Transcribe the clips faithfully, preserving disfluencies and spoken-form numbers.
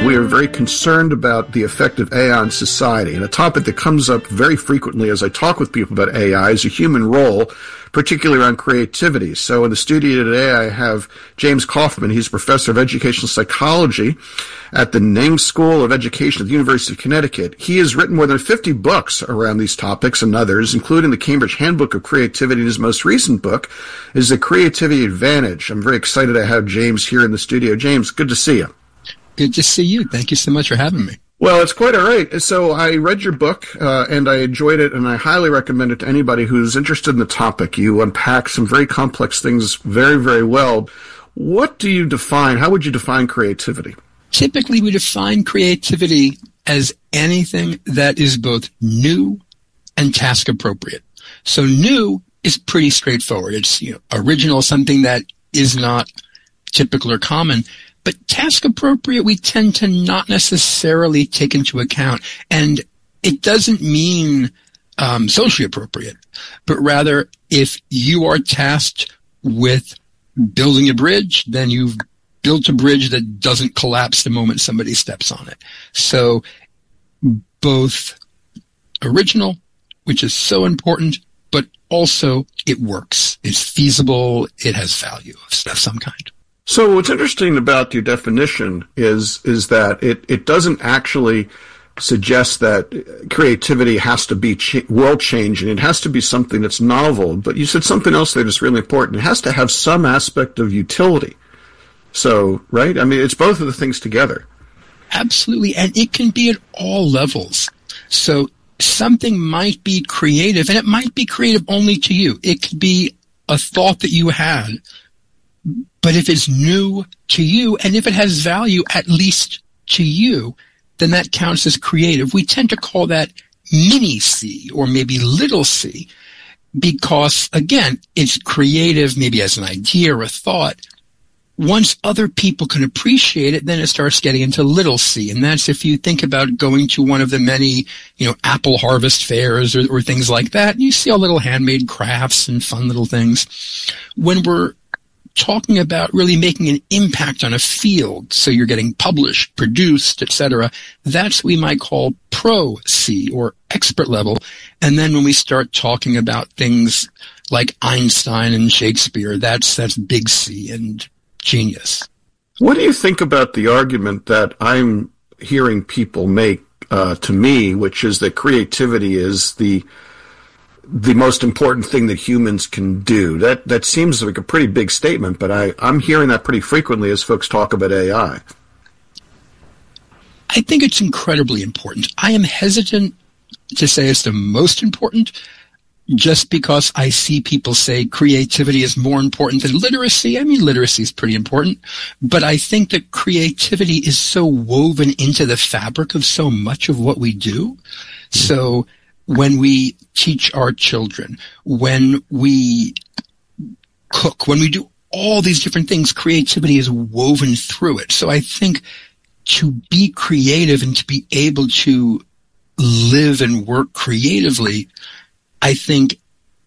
We are very concerned about the effect of A I on society, and a topic that comes up very frequently as I talk with people about A I is a human role, particularly around creativity. So in the studio today, I have James Kaufman. He's a professor of educational psychology at the Name School of Education at the University of Connecticut. He has written more than fifty books around these topics and others, including the Cambridge Handbook of Creativity. And his most recent book is The Creativity Advantage. I'm very excited to have James here in the studio. James, good to see you. Good to see you. Thank you so much for having me. Well, it's quite all right. So I read your book, uh, and I enjoyed it, and I highly recommend it to anybody who's interested in the topic. You unpack some very complex things very, very well. What do you define? How would you define creativity? Typically, we define creativity as anything that is both new and task appropriate. So new is pretty straightforward. It's, you know, original, something that is not typical or common. But task appropriate, we tend to not necessarily take into account. And it doesn't mean um, socially appropriate, but rather if you are tasked with building a bridge, then you've built a bridge that doesn't collapse the moment somebody steps on it. So both original, which is so important, but also it works. It's feasible. It has value of some kind. So what's interesting about your definition is is that it, it doesn't actually suggest that creativity has to be cha- world-changing. It has to be something that's novel. But you said something else there that's really important. It has to have some aspect of utility. So, right? I mean, it's both of the things together. Absolutely. And it can be at all levels. So something might be creative, and it might be creative only to you. It could be a thought that you had. But if it's new to you, and if it has value at least to you, then that counts as creative. We tend to call that mini C or maybe little c because, again, it's creative maybe as an idea or a thought. Once other people can appreciate it, then it starts getting into little c. And that's if you think about going to one of the many, you know, apple harvest fairs or, or things like that, you see all little handmade crafts and fun little things. When we're talking about really making an impact on a field, so you're getting published, produced, et cetera, that's what we might call pro C or expert level. And then when we start talking about things like Einstein and Shakespeare, that's that's big C and genius. What do you think about the argument that I'm hearing people make uh, to me, which is that creativity is the the most important thing that humans can do? That that seems like a pretty big statement, but I, I'm hearing that pretty frequently as folks talk about A I. I think it's incredibly important. I am hesitant to say it's the most important just because I see people say creativity is more important than literacy. I mean, literacy is pretty important, but I think that creativity is so woven into the fabric of so much of what we do. So when we teach our children, when we cook, when we do all these different things, creativity is woven through it. So I think to be creative and to be able to live and work creatively, I think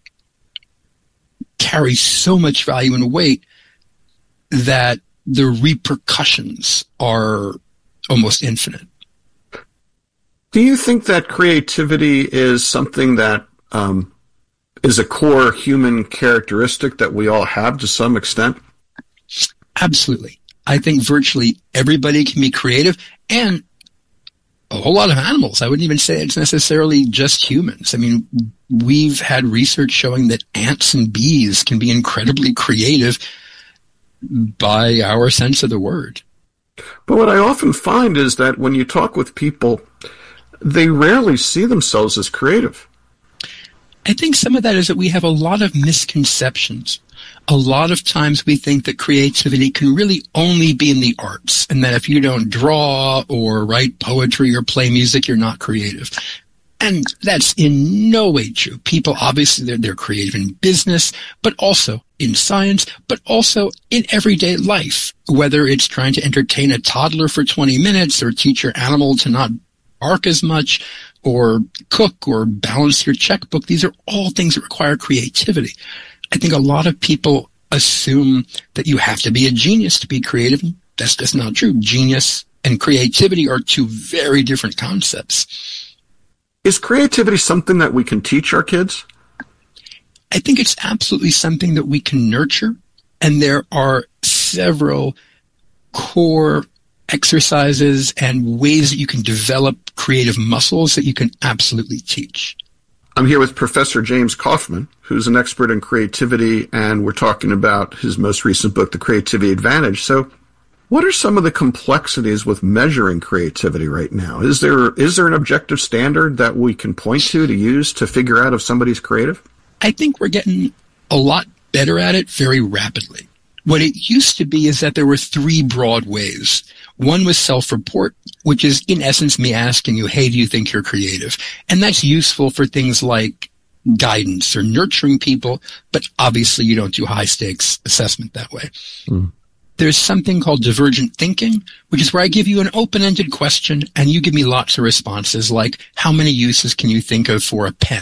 carries so much value and weight that the repercussions are almost infinite. Do you think that creativity is something that um, is a core human characteristic that we all have to some extent? Absolutely. I think virtually everybody can be creative, and a whole lot of animals. I wouldn't even say it's necessarily just humans. I mean, we've had research showing that ants and bees can be incredibly creative by our sense of the word. But what I often find is that when you talk with people, they rarely see themselves as creative. I think some of that is that we have a lot of misconceptions. A lot of times we think that creativity can really only be in the arts, and that if you don't draw or write poetry or play music, you're not creative. And that's in no way true. People, obviously, they're, they're creative in business, but also in science, but also in everyday life, whether it's trying to entertain a toddler for twenty minutes or teach your animal to not bark as much or cook or balance your checkbook. These are all things that require creativity. I think a lot of people assume that you have to be a genius to be creative. That's just not true. Genius and creativity are two very different concepts. Is creativity something that we can teach our kids? I think it's absolutely something that we can nurture, and there are several core exercises and ways that you can develop creative muscles that you can absolutely teach. I'm here with Professor James Kaufman, who's an expert in creativity, and we're talking about his most recent book, The Creativity Advantage. So what are some of the complexities with measuring creativity right now? Is there is there an objective standard that we can point to to use to figure out if somebody's creative? I think we're getting a lot better at it very rapidly. What it used to be is that there were three broad ways. One was self-report, which is in essence me asking you, hey, do you think you're creative? And that's useful for things like guidance or nurturing people, but obviously you don't do high-stakes assessment that way. Mm. There's something called divergent thinking, which is where I give you an open-ended question and you give me lots of responses like, how many uses can you think of for a pen?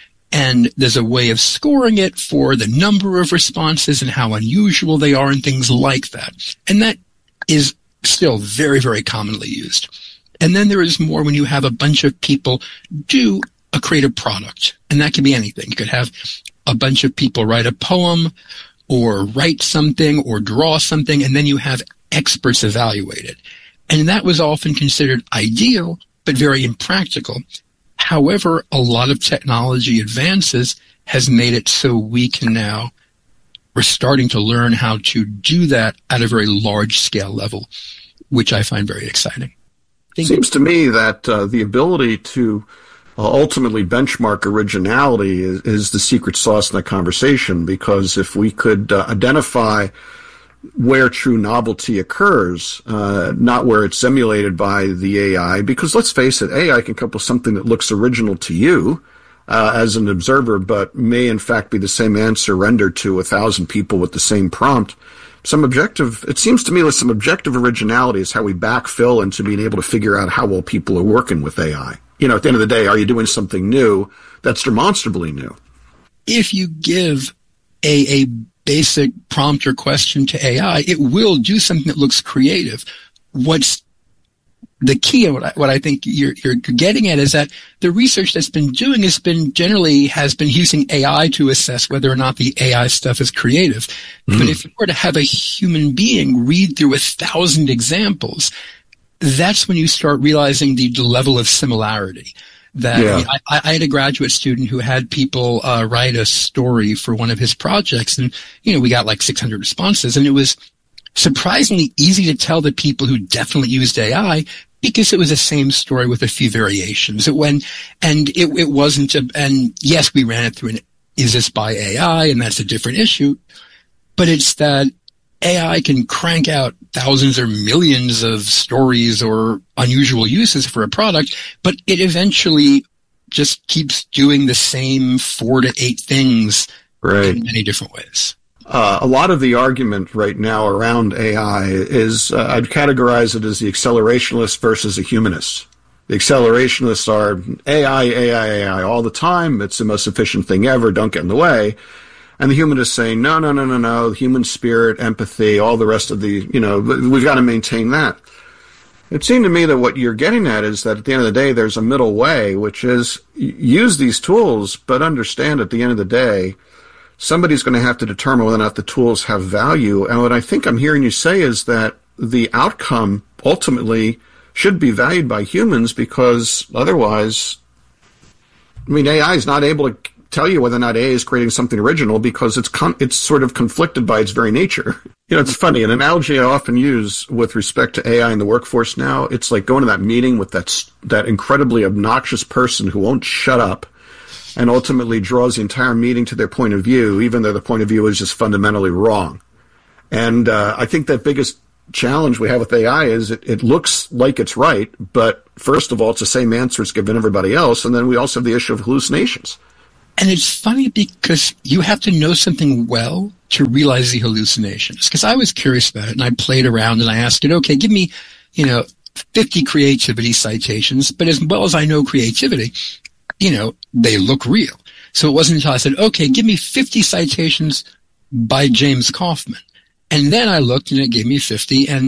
And there's a way of scoring it for the number of responses and how unusual they are and things like that. And that is still very, very commonly used. And then there is more when you have a bunch of people do a creative product. And that can be anything. You could have a bunch of people write a poem or write something or draw something, and then you have experts evaluate it. And that was often considered ideal, but very impractical. However, a lot of technology advances has made it so we can now, we're starting to learn how to do that at a very large scale level, which I find very exciting. It seems to me that uh, the ability to uh, ultimately benchmark originality is, is the secret sauce in the conversation, because if we could uh, identify where true novelty occurs, uh, not where it's emulated by the A I, because let's face it, A I can come up with something that looks original to you uh, as an observer, but may in fact be the same answer rendered to a thousand people with the same prompt. Some objective, it seems to me that some objective originality is how we backfill into being able to figure out how well people are working with A I. You know, at the end of the day, are you doing something new that's demonstrably new? If you give a, a basic prompt or question to A I, it will do something that looks creative. What's the key, and what I, what I think you're, you're getting at, is that the research that's been doing has been generally has been using A I to assess whether or not the A I stuff is creative. Mm. But if you were to have a human being read through a thousand examples, that's when you start realizing the level of similarity. That yeah. I, mean, I, I had a graduate student who had people uh, write a story for one of his projects, and you know we got like six hundred responses, and it was surprisingly easy to tell the people who definitely used A I because it was the same story with a few variations. It went, and it, it wasn't. A, and yes, we ran it through an is this by A I, and that's a different issue, but it's that A I can crank out thousands or millions of stories or unusual uses for a product, but it eventually just keeps doing the same four to eight things right. in many different ways. Uh, a lot of the argument right now around A I is, uh, I'd categorize it as the accelerationist versus the humanist. The accelerationists are A I, A I, A I all the time. It's the most efficient thing ever. Don't get in the way. And the humanists saying, no, no, no, no, no, human spirit, empathy, all the rest of the, you know, we've got to maintain that. It seemed to me that what you're getting at is that at the end of the day, there's a middle way, which is use these tools, but understand at the end of the day, somebody's going to have to determine whether or not the tools have value. And what I think I'm hearing you say is that the outcome ultimately should be valued by humans, because otherwise, I mean, A I is not able to tell you whether or not A I is creating something original because it's con- it's sort of conflicted by its very nature. You know, it's funny. An analogy I often use with respect to A I in the workforce now, it's like going to that meeting with that that incredibly obnoxious person who won't shut up and ultimately draws the entire meeting to their point of view, even though the point of view is just fundamentally wrong. And uh, I think that biggest challenge we have with A I is it, it looks like it's right, but first of all, it's the same answer it's given everybody else, and then we also have the issue of hallucinations. And it's funny because you have to know something well to realize the hallucinations. Because I was curious about it, and I played around and I asked it, okay, give me, you know, fifty creativity citations, but as well as I know creativity, you know, they look real. So it wasn't until I said, okay, give me fifty citations by James Kaufman. And then I looked and it gave me fifty, and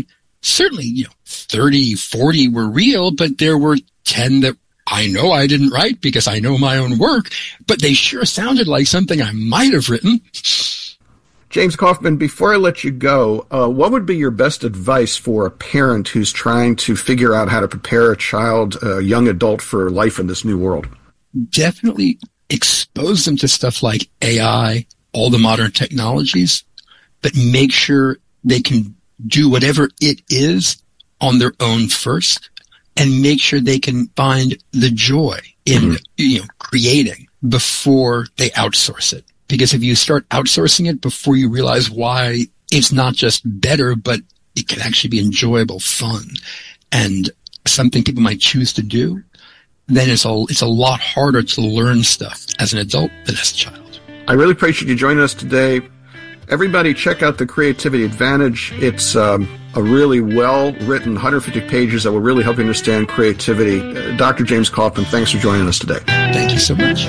certainly, you know, thirty, forty were real, but there were ten that I know I didn't write because I know my own work, but they sure sounded like something I might have written. James Kaufman, before I let you go, uh, what would be your best advice for a parent who's trying to figure out how to prepare a child, a young adult, for life in this new world? Definitely expose them to stuff like A I, all the modern technologies, but make sure they can do whatever it is on their own first, and make sure they can find the joy in, mm-hmm. you know, creating before they outsource it. Because if you start outsourcing it before you realize why it's not just better, but it can actually be enjoyable, fun, and something people might choose to do, then it's a, it's a lot harder to learn stuff as an adult than as a child. I really appreciate you joining us today. Everybody check out The Creativity Advantage. It's um, a really well-written one hundred fifty pages that will really help you understand creativity. Uh, Doctor James Kaufman, thanks for joining us today. Thank you so much.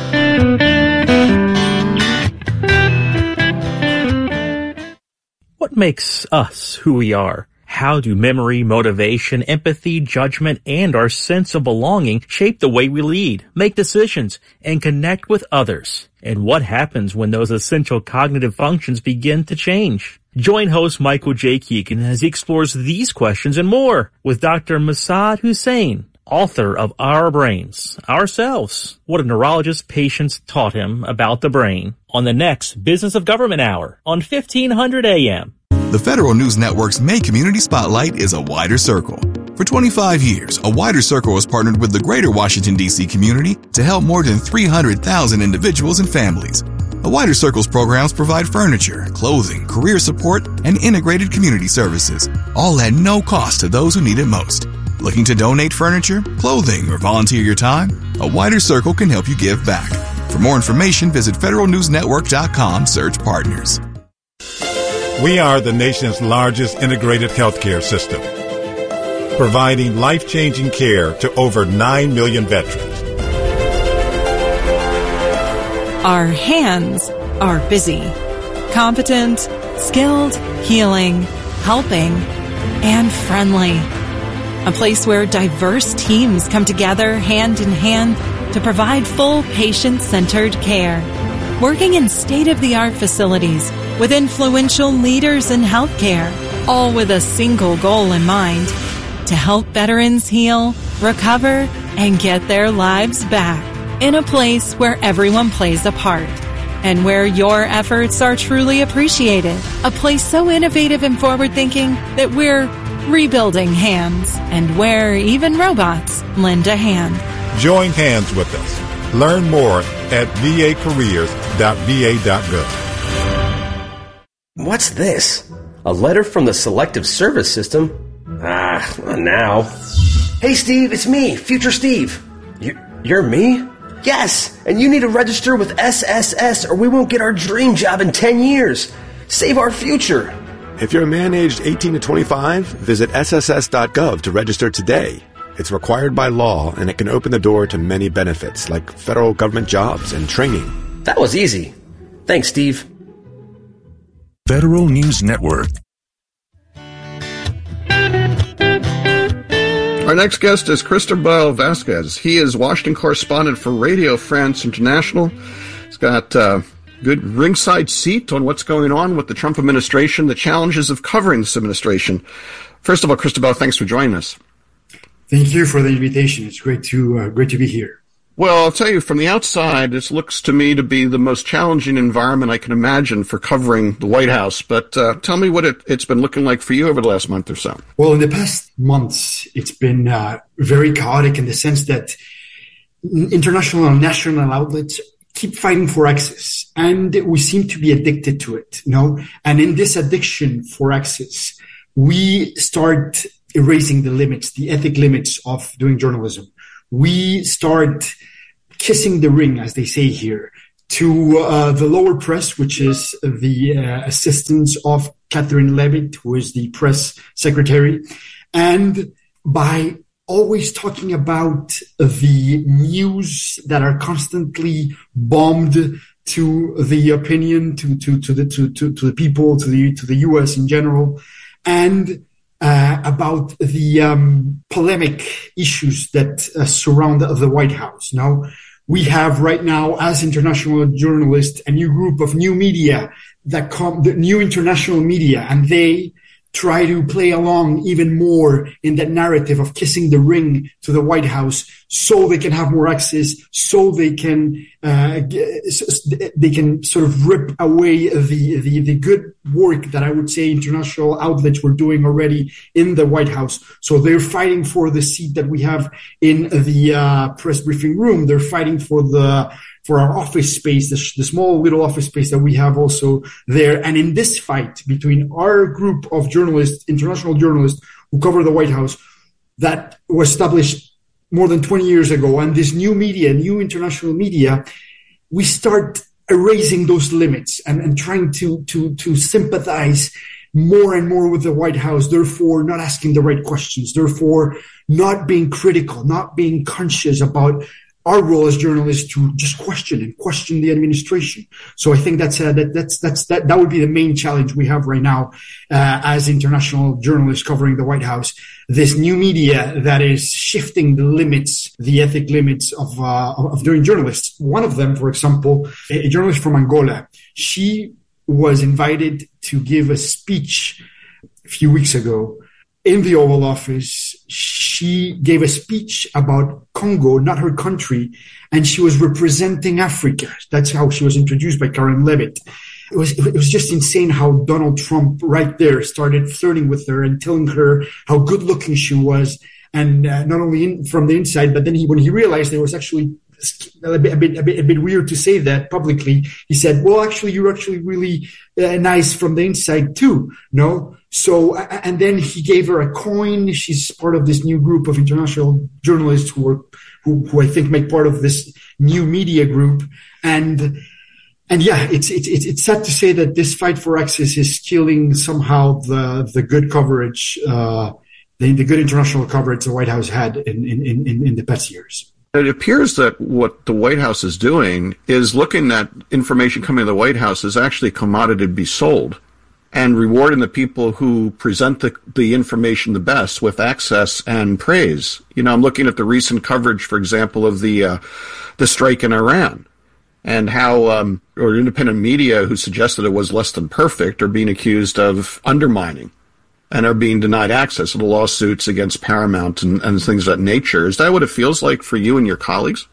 What makes us who we are? How do memory, motivation, empathy, judgment, and our sense of belonging shape the way we lead, make decisions, and connect with others? And what happens when those essential cognitive functions begin to change? Join host Michael J. Keegan as he explores these questions and more with Doctor Massad Hussain, author of Our Brains, Ourselves, What a Neurologist's Patients Taught Him About the Brain, on the next Business of Government Hour on fifteen hundred A M. The Federal News Network's May Community Spotlight is A Wider Circle. For twenty-five years, A Wider Circle has partnered with the greater Washington, D C community to help more than three hundred thousand individuals and families. A Wider Circle's programs provide furniture, clothing, career support, and integrated community services, all at no cost to those who need it most. Looking to donate furniture, clothing, or volunteer your time? A Wider Circle can help you give back. For more information, visit federal news network dot com, search partners. We are the nation's largest integrated healthcare system, providing life-changing care to over nine million veterans. Our hands are busy, competent, skilled, healing, helping, and friendly. A place where diverse teams come together hand in hand to provide full patient-centered care. Working in state-of-the-art facilities with influential leaders in healthcare, all with a single goal in mind: to help veterans heal, recover, and get their lives back. In a place where everyone plays a part and where your efforts are truly appreciated. A place so innovative and forward-thinking that we're rebuilding hands, and where even robots lend a hand. Join hands with us. Learn more at v a careers dot v a dot gov. What's this? A letter from the Selective Service System? Ah, not now. Hey, Steve, it's me, Future Steve. You, you're me? Yes, and you need to register with S S S or we won't get our dream job in ten years. Save our future. If you're a man aged eighteen to twenty-five, visit S S S dot gov to register today. It's required by law, and it can open the door to many benefits, like federal government jobs and training. That was easy. Thanks, Steve. Federal News Network. Our next guest is Cristobal Vasquez. He is Washington correspondent for Radio France International. He's got uh, good ringside seat on what's going on with the Trump administration, the challenges of covering this administration. First of all, Cristobal, thanks for joining us. Thank you for the invitation. It's great to uh, great to be here. Well, I'll tell you, from the outside, this looks to me to be the most challenging environment I can imagine for covering the White House. But uh, tell me what it, it's been looking like for you over the last month or so. Well, in the past months, it's been uh, very chaotic in the sense that international and national outlets keep fighting for access, and we seem to be addicted to it, you know? And in this addiction for access, we start erasing the limits, the ethic limits of doing journalism. We start kissing the ring, as they say here, to uh, the lower press, which is the uh, assistants of Catherine Levitt, who is the press secretary. And by always talking about the news that are constantly bombed to the opinion, to, to, to the, to, to, to the people, to the, to the U S in general, and uh, about the um, polemic issues that uh, surround the White House. Now, we have right now, as international journalists, a new group of new media that come, the new international media, and they try to play along even more in that narrative of kissing the ring to the White House so they can have more access, so they can uh, they can sort of rip away the, the, the good work that I would say international outlets were doing already in the White House. So they're fighting for the seat that we have in the uh, press briefing room. They're fighting for the for our office space, the, the small little office space that we have also there. And in this fight between our group of journalists, international journalists who cover the White House, that was established more than twenty years ago, and this new media, new international media, we start erasing those limits and, and trying to, to, to sympathize more and more with the White House, therefore not asking the right questions, therefore not being critical, not being conscious about our role as journalists to just question and question the administration. So I think that's uh, that that's that's that that would be the main challenge we have right now uh, as international journalists covering the White House. This new media that is shifting the limits, the ethic limits of uh, of doing journalists. One of them, for example, a, a journalist from Angola, she was invited to give a speech a few weeks ago in the Oval Office. She gave a speech about Congo, not her country, and she was representing Africa. That's how she was introduced by Karen Levitt. It was, it was just insane how Donald Trump right there started flirting with her and telling her how good looking she was. And uh, not only in, from the inside, but then he, when he realized there was actually a bit, a bit, a bit, a bit weird to say that publicly, he said, well, actually, you're actually really uh, nice from the inside too. No? So, and then he gave her a coin. She's part of this new group of international journalists who are, who, who I think make part of this new media group. And, and yeah, it's, it's, it's sad to say that this fight for access is killing somehow the, the good coverage, uh, the, the good international coverage the White House had in, in, in, in the past years. It appears that what the White House is doing is looking at information coming to the White House as actually a commodity to be sold and rewarding the people who present the, the information the best with access and praise. You know, I'm looking at the recent coverage, for example, of the uh, the strike in Iran and how um, or independent media who suggested it was less than perfect are being accused of undermining and are being denied access to the lawsuits against Paramount and, and things of that nature. Is that what it feels like for you and your colleagues?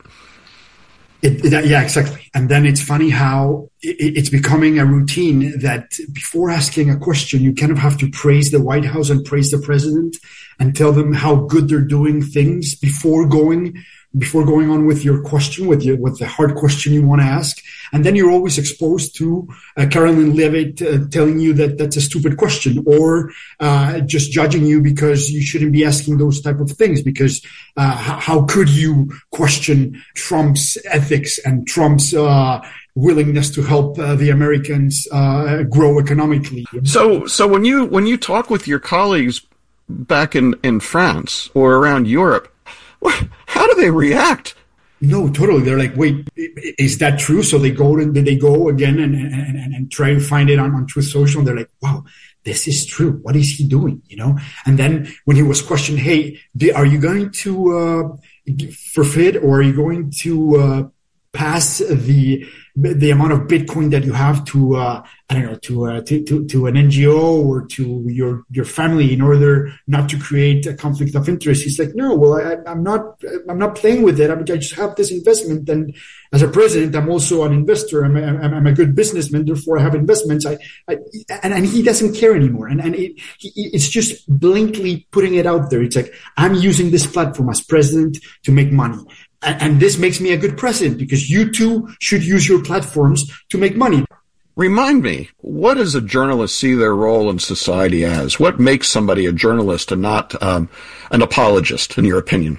It, it, yeah, exactly. And then it's funny how it, it's becoming a routine that before asking a question, you kind of have to praise the White House and praise the president and tell them how good they're doing things before going before going on with your question, with your, with the hard question you want to ask. And then you're always exposed to uh, Caroline Levitt uh, telling you that that's a stupid question, or uh, just judging you because you shouldn't be asking those type of things, because uh, how, how could you question Trump's ethics and Trump's uh, willingness to help uh, the Americans uh, grow economically? So, so when you when you talk with your colleagues back in, in France or around Europe, how do they react? No, totally. They're like, wait, is that true? So they go and they go again and, and, and, and try to find it on, on Truth Social. And they're like, wow, this is true. What is he doing? You know? And then when he was questioned, hey, are you going to uh, forfeit, or are you going to uh, pass the the amount of Bitcoin that you have to uh, I don't know to, uh, to to to an N G O or to your your family in order not to create a conflict of interest? He's like, no, well, I, I'm not I'm not playing with it. I'm, I just have this investment, and as a president, I'm also an investor. I'm a, I'm, I'm a good businessman, therefore I have investments. I, I and, and he doesn't care anymore, and and it, he, it's just blankly putting it out there. It's like, I'm using this platform as president to make money. And this makes me a good president because you too should use your platforms to make money. Remind me, what does a journalist see their role in society as? What makes somebody a journalist and not um, an apologist, in your opinion?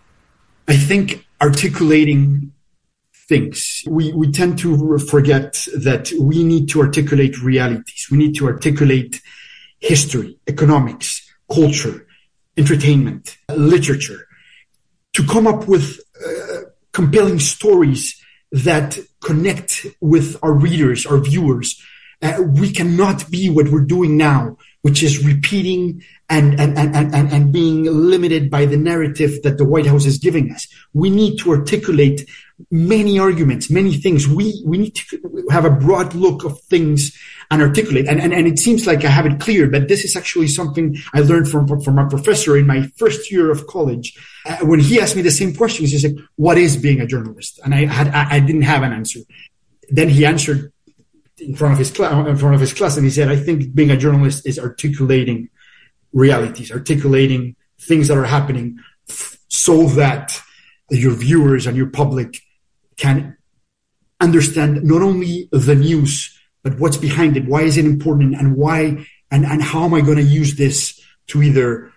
I think articulating things. We, we tend to forget that we need to articulate realities. We need to articulate history, economics, culture, entertainment, literature, to come up with uh, compelling stories that connect with our readers, our viewers. Uh, we cannot be what we're doing now, which is repeating and, and, and, and, and being limited by the narrative that the White House is giving us. We need to articulate many arguments, many things. We, we need to have a broad look of things and articulate. And, and, and it seems like I have it clear, but this is actually something I learned from, from a professor in my first year of college. Uh, when he asked me the same questions, he said, what is being a journalist? And I had, I, I didn't have an answer. Then he answered in front of his class, in front of his class, and he said, I think being a journalist is articulating realities, articulating things that are happening f- so that your viewers and your public can understand not only the news, but what's behind it. Why is it important, and why, and, and how am I going to use this to either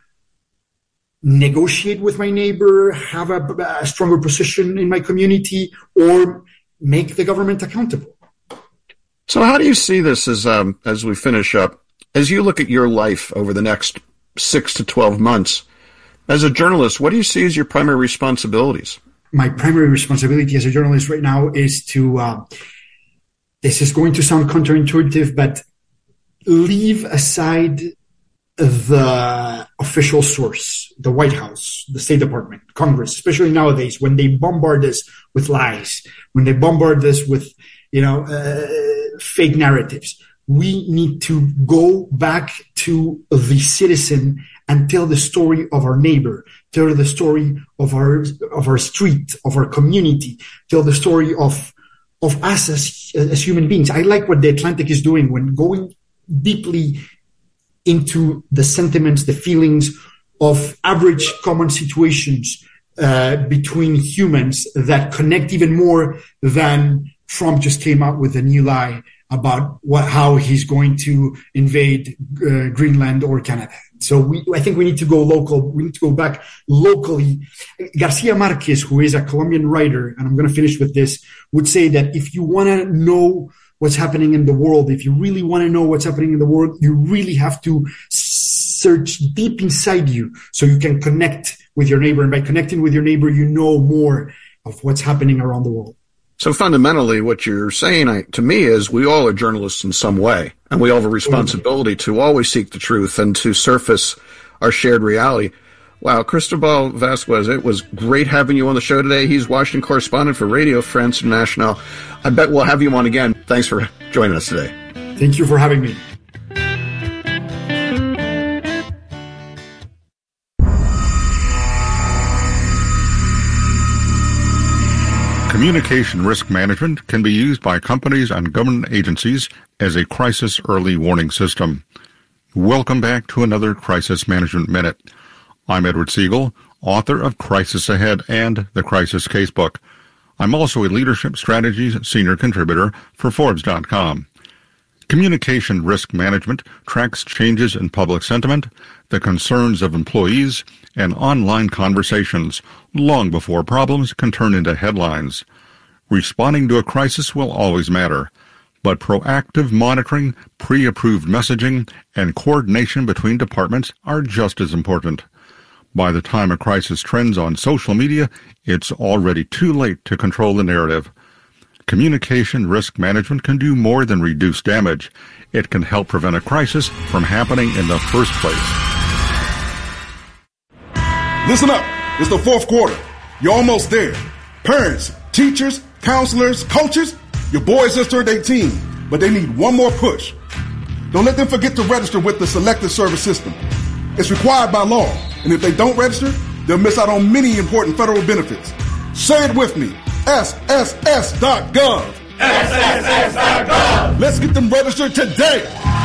negotiate with my neighbor, have a, a stronger position in my community, or make the government accountable? So how do you see this as um, as we finish up? As you look at your life over the next six to twelve months, as a journalist, what do you see as your primary responsibilities? My primary responsibility as a journalist right now is to, uh, this is going to sound counterintuitive, but leave aside the official source, the White House, the State Department, Congress, especially nowadays when they bombard us with lies, when they bombard us with, you know, uh, fake narratives. We need to go back to the citizen and tell the story of our neighbor, tell the story of our of our street, of our community, tell the story of of us as, as human beings. I like what The Atlantic is doing when going deeply into the sentiments, the feelings of average common situations uh, between humans that connect even more than Trump just came out with a new lie about what, how he's going to invade uh, Greenland or Canada. So we, I think we need to go local. We need to go back locally. Garcia Marquez, who is a Colombian writer, and I'm going to finish with this, would say that if you want to know what's happening in the world, if you really want to know what's happening in the world, you really have to search deep inside you so you can connect with your neighbor. And by connecting with your neighbor, you know more of what's happening around the world. So fundamentally, what you're saying I, to me is we all are journalists in some way, and we all have a responsibility to always seek the truth and to surface our shared reality. Wow, Cristobal Vasquez, it was great having you on the show today. He's Washington correspondent for Radio France International. I bet we'll have you on again. Thanks for joining us today. Thank you for having me. Communication risk management can be used by companies and government agencies as a crisis early warning system. Welcome back to another Crisis Management Minute. I'm Edward Siegel, author of Crisis Ahead and the Crisis Casebook. I'm also a Leadership Strategies senior contributor for Forbes dot com. Communication risk management tracks changes in public sentiment, the concerns of employees, and online conversations long before problems can turn into headlines. Responding to a crisis will always matter, but proactive monitoring, pre-approved messaging, and coordination between departments are just as important. By the time a crisis trends on social media, it's already too late to control the narrative. Communication risk management can do more than reduce damage. It can help prevent a crisis from happening in the first place. Listen up. It's the fourth quarter. You're almost there. Parents, teachers, counselors, coaches, your boys just turned eighteen, but they need one more push. Don't let them forget to register with the Selective Service System. It's required by law, and if they don't register, they'll miss out on many important federal benefits. Say it with me. S S S dot gov. S S S dot gov. Let's get them registered today.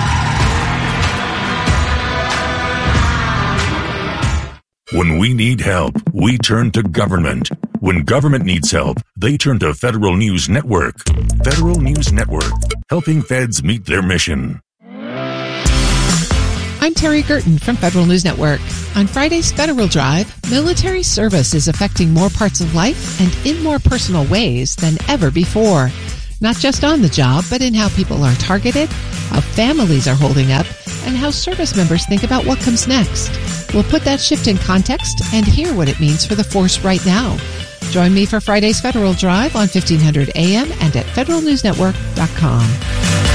When we need help, we turn to government. When government needs help, they turn to Federal News Network. Federal News Network, helping feds meet their mission. I'm Terry Gerton from Federal News Network. On Friday's Federal Drive, military service is affecting more parts of life and in more personal ways than ever before. Not just on the job, but in how people are targeted, how families are holding up, and how service members think about what comes next. We'll put that shift in context and hear what it means for the force right now. Join me for Friday's Federal Drive on fifteen hundred A M and at federal news network dot com.